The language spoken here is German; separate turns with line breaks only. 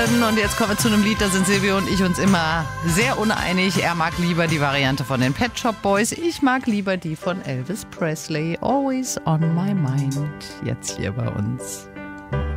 Wochen. Und jetzt kommen wir zu einem Lied, da sind Silvio und ich uns immer sehr uneinig. Er mag lieber die Variante von den Pet Shop Boys. Ich mag lieber die von Elvis Presley. Always on my mind. Jetzt hier bei uns.